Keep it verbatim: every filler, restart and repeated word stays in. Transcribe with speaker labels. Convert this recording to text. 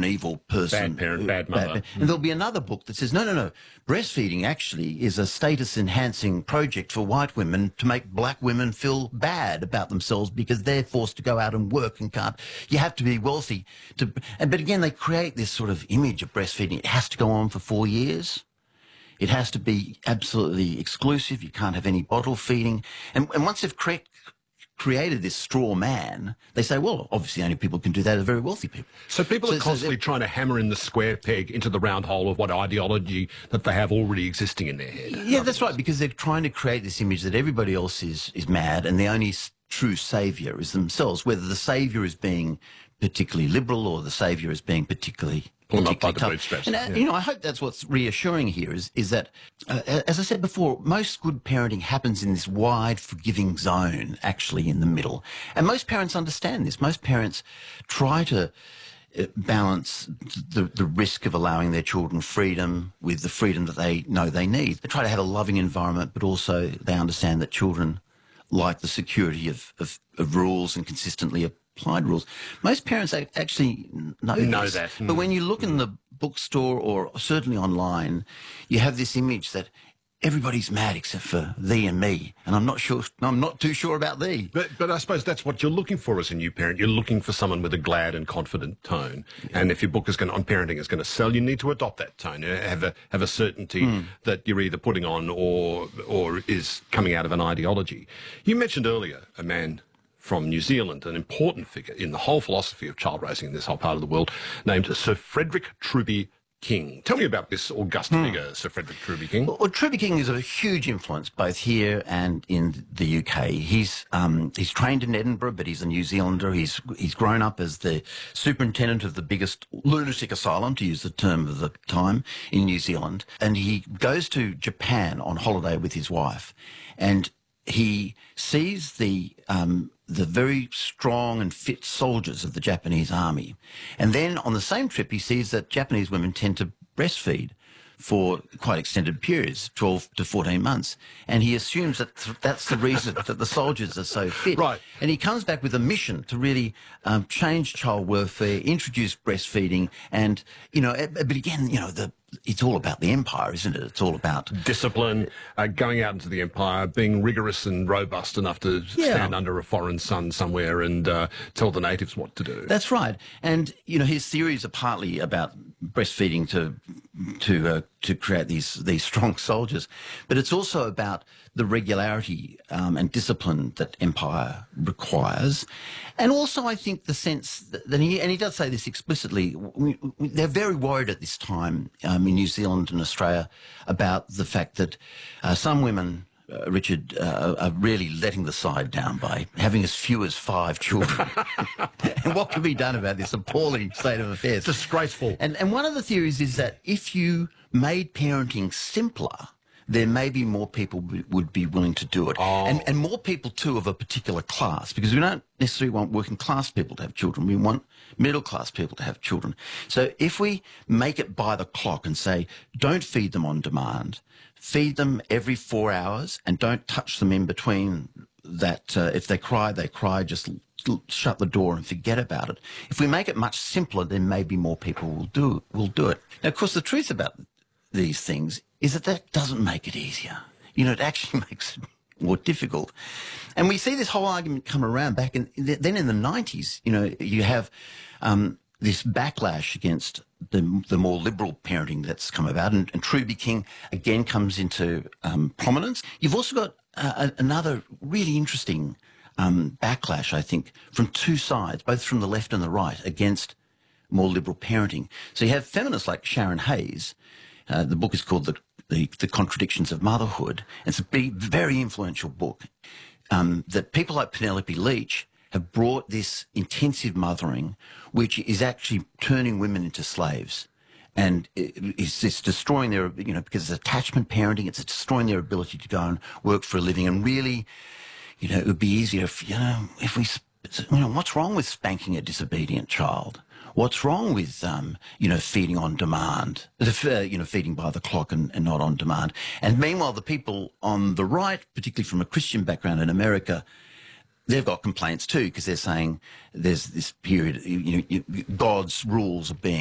Speaker 1: evil person.
Speaker 2: Bad parent, bad mother. Bad,
Speaker 1: and there'll be another book that says, no, no, no, breastfeeding actually is a status-enhancing project for white women to make black women feel bad about themselves because they're forced to go out and work and can't. You have to be wealthy. to. But again, they create this sort of image of breastfeeding. It has to go on for four years. It has to be absolutely exclusive. You can't have any bottle feeding. And, and once they've cre created this straw man, they say, well, obviously only people can do that are very wealthy people.
Speaker 2: So people so, are constantly so trying to hammer in the square peg into the round hole of what ideology that they have already existing in their head.
Speaker 1: Yeah, that's right, because they're trying to create this image that everybody else is, is mad and the only true saviour is themselves, whether the saviour is being particularly liberal or the saviour is being particularly
Speaker 2: Pull them up by the bootstraps.
Speaker 1: And, uh,
Speaker 2: yeah.
Speaker 1: you know, I hope that's what's reassuring here is, is that, uh, as I said before, most good parenting happens in this wide, forgiving zone, actually, in the middle. And most parents understand this. Most parents try to uh, balance the, the risk of allowing their children freedom with the freedom that they know they need. They try to have a loving environment, but also they understand that children like the security of, of, of rules and consistently applied rules. Most parents actually know,
Speaker 2: know
Speaker 1: this,
Speaker 2: that.
Speaker 1: but when you look in the bookstore or certainly online, you have this image that everybody's mad except for thee and me, and I'm not sure. I'm not too sure about thee.
Speaker 2: But but I suppose that's what you're looking for as a new parent. You're looking for someone with a glad and confident tone. Yeah. And if your book is going on parenting is going to sell, you need to adopt that tone. Have a have a certainty mm. that you're either putting on or or is coming out of an ideology. You mentioned earlier a man from New Zealand, an important figure in the whole philosophy of child raising in this whole part of the world, named Sir Frederick Truby King. Tell me about this august hmm. figure, Sir Frederick Truby King.
Speaker 1: Well, well, Truby King is a huge influence both here and in the U K. He's um, he's trained in Edinburgh, but he's a New Zealander. He's he's grown up as the superintendent of the biggest lunatic asylum, to use the term of the time, in New Zealand. And he goes to Japan on holiday with his wife, and he sees the um, the very strong and fit soldiers of the Japanese army. And then on the same trip, he sees that Japanese women tend to breastfeed for quite extended periods, twelve to fourteen months. And he assumes that th that's the reason that the soldiers are so fit.
Speaker 2: Right.
Speaker 1: And he comes back with a mission to really um, change child welfare, introduce breastfeeding, and, you know, but again, you know, the it's all about the empire, isn't it? It's all about
Speaker 2: discipline, uh, going out into the empire, being rigorous and robust enough to
Speaker 1: yeah.
Speaker 2: stand under a foreign sun somewhere and uh, tell the natives what to do.
Speaker 1: That's right. And, you know, his theories are partly about breastfeeding to to uh, to create these these strong soldiers, but it's also about the regularity um, and discipline that empire requires, and also I think the sense that, that he and he does say this explicitly. We, we, they're very worried at this time um, in New Zealand and Australia about the fact that uh, some women. Uh, Richard, uh, are really letting the side down by having as few as five children. And what can be done about this appalling state of affairs?
Speaker 2: Disgraceful.
Speaker 1: And, and one of the theories is that if you made parenting simpler, there may be more people would be willing to do it.
Speaker 2: Oh.
Speaker 1: And, and more people, too, of a particular class, because we don't necessarily want working class people to have children. We want middle class people to have children. So if we make it by the clock and say, don't feed them on demand, feed them every four hours and don't touch them in between that. Uh, if they cry, they cry, just shut the door and forget about it. If we make it much simpler, then maybe more people will do, will do it. Now, of course, the truth about these things is that that doesn't make it easier. You know, it actually makes it more difficult. And we see this whole argument come around back in, then in the nineties, you know, you have um, this backlash against the, the more liberal parenting that's come about, and, and Truby King again comes into um, prominence. You've also got uh, another really interesting um, backlash, I think, from two sides, both from the left and the right, against more liberal parenting. So you have feminists like Sharon Hayes. Uh, the book is called the, the, the Contradictions of Motherhood. It's a big, very influential book um, that people like Penelope Leach have brought this intensive mothering, which is actually turning women into slaves. And it's, it's destroying their, you know, because it's attachment parenting, it's destroying their ability to go and work for a living. And really, you know, it would be easier if, you know, if we, you know, what's wrong with spanking a disobedient child? What's wrong with, um, you know, feeding on demand, uh, you know, feeding by the clock and, and not on demand? And meanwhile, the people on the right, particularly from a Christian background in America, they've got complaints too, because they're saying there's this period, you know, God's rules are being